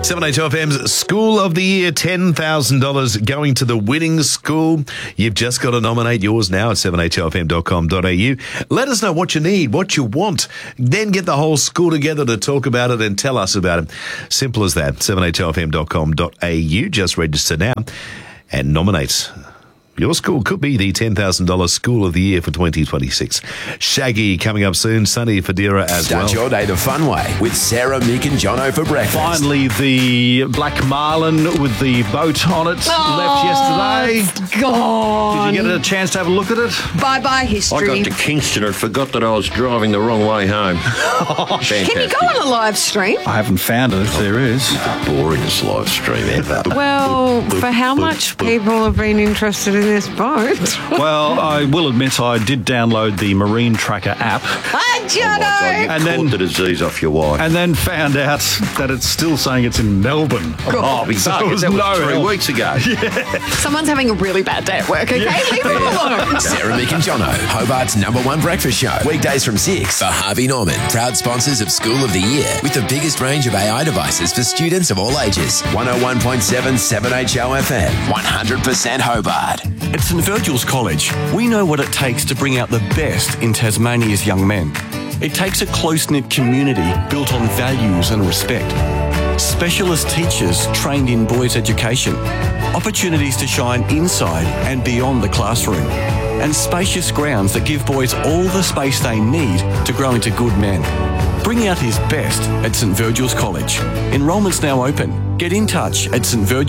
7HFM's School of the Year, $10,000 going to the winning school. You've just got to nominate yours now at 7HFM.com.au. Let us know what you need, what you want. Then get the whole school together to talk about it and tell us about it. Simple as that. 7HFM.com.au. Just register now and nominate. Your school could be the $10,000 School of the Year for 2026. Shaggy coming up soon. Sunny Fadira as well. Start your day the fun way with Sarah, Mick and Jono for breakfast. Finally, the Black Marlin with the boat on it left yesterday. It's gone. Did you get a chance to have a look at it? Bye-bye history. I got to Kingston and forgot that I was driving the wrong way home. Can you go on a live stream? I haven't found it, if there is. Boringest live stream ever. Well, for how much people have been interested in this boat? Well, I will admit I did download the Marine Tracker app. Hi, Jono. And then caught the disease off your wife. And then found out that it's still saying it's in Melbourne. Oh, So it was that was no 3 help. weeks ago. Someone's having a really bad day at work, okay? Leave them alone. Sarah, Mick and Jono, Hobart's #1 breakfast show. Weekdays from 6 for Harvey Norman, proud sponsors of School of the Year with the biggest range of AI devices for students of all ages. 101.7 7HOFM, 100% Hobart. At St Virgil's College, we know what it takes to bring out the best in Tasmania's young men. It takes a close-knit community built on values and respect. Specialist teachers trained in boys' education. Opportunities to shine inside and beyond the classroom. And spacious grounds that give boys all the space they need to grow into good men. Bring out his best at St Virgil's College. Enrolment's now open. Get in touch at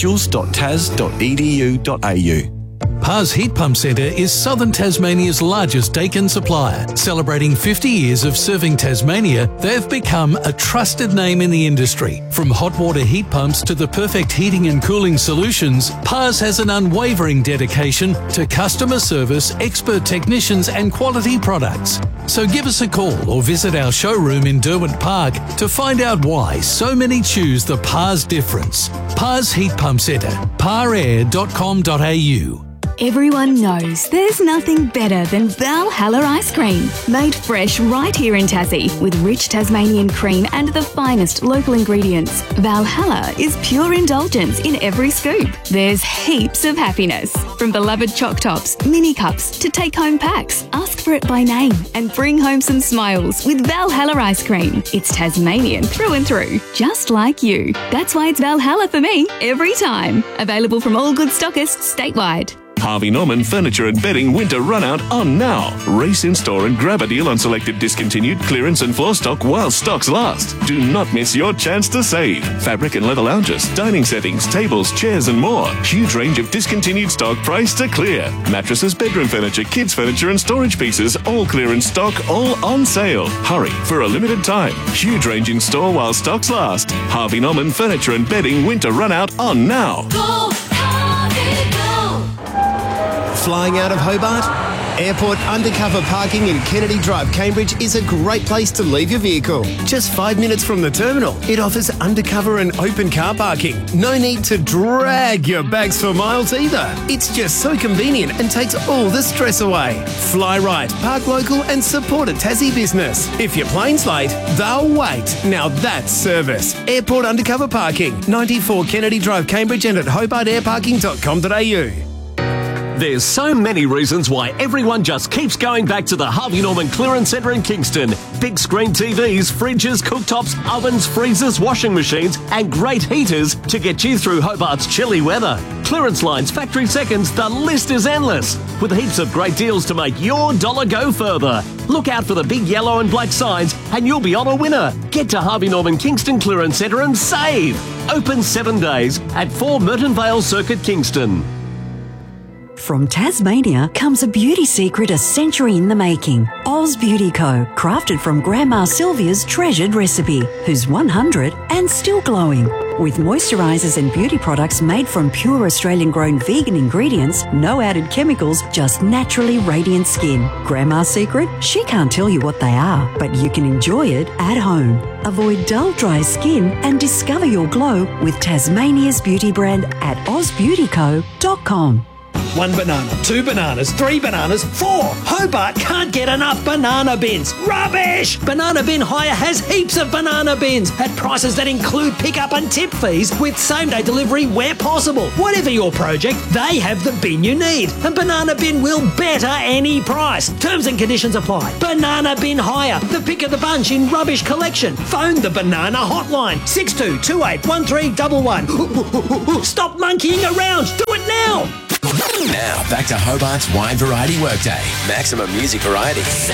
stvirgils.tas.edu.au. Pars Heat Pump Centre is Southern Tasmania's largest Dakin supplier. Celebrating 50 years of serving Tasmania, they've become a trusted name in the industry. From hot water heat pumps to the perfect heating and cooling solutions, Pars has an unwavering dedication to customer service, expert technicians and quality products. So give us a call or visit our showroom in Derwent Park to find out why so many choose the Pars difference. Pars Heat Pump Centre, parair.com.au. Everyone knows there's nothing better than Valhalla ice cream. Made fresh right here in Tassie with rich Tasmanian cream and the finest local ingredients. Valhalla is pure indulgence in every scoop. There's heaps of happiness. From beloved choc tops, mini cups to take-home packs. Ask for it by name and bring home some smiles with Valhalla ice cream. It's Tasmanian through and through, just like you. That's why it's Valhalla for me every time. Available from all good stockists statewide. Harvey Norman Furniture and Bedding Winter Runout on now. Race in store and grab a deal on selected discontinued, clearance and floor stock while stocks last. Do not miss your chance to save. Fabric and leather lounges, dining settings, tables, chairs and more. Huge range of discontinued stock priced to clear. Mattresses, bedroom furniture, kids furniture and storage pieces, all clearance stock, all on sale. Hurry for a limited time. Huge range in store while stocks last. Harvey Norman Furniture and Bedding Winter Runout on now. Go, Harvey, go. Flying out of Hobart? Airport undercover parking in Kennedy Drive, Cambridge is a great place to leave your vehicle. Just 5 minutes from the terminal, it offers undercover and open car parking. No need to drag your bags for miles either. It's just so convenient and takes all the stress away. Fly right, park local and support a Tassie business. If your plane's late, they'll wait. Now that's service. Airport undercover parking, 94 Kennedy Drive, Cambridge and at hobartairparking.com.au. There's so many reasons why everyone just keeps going back to the Harvey Norman Clearance Centre in Kingston. Big screen TVs, fridges, cooktops, ovens, freezers, washing machines and great heaters to get you through Hobart's chilly weather. Clearance lines, factory seconds, the list is endless. With heaps of great deals to make your dollar go further. Look out for the big yellow and black signs and you'll be on a winner. Get to Harvey Norman Kingston Clearance Centre and save. Open 7 days at 4 Merton Vale Circuit, Kingston. From Tasmania comes a beauty secret a century in the making. Oz Beauty Co. Crafted from Grandma Sylvia's treasured recipe, who's 100 and still glowing. With moisturisers and beauty products made from pure Australian-grown vegan ingredients, no added chemicals, just naturally radiant skin. Grandma's secret? She can't tell you what they are, but you can enjoy it at home. Avoid dull, dry skin and discover your glow with Tasmania's beauty brand at ozbeautyco.com. 1 banana, 2 bananas, 3 bananas, 4. Hobart can't get enough banana bins. Rubbish! Banana Bin Hire has heaps of banana bins at prices that include pickup and tip fees with same-day delivery where possible. Whatever your project, they have the bin you need. And Banana Bin will better any price. Terms and conditions apply. Banana Bin Hire, the pick of the bunch in rubbish collection. Phone the Banana Hotline, 62281311. Stop monkeying around. Do it now. Now, back to Hobart's Wide Variety Workday. Maximum music variety.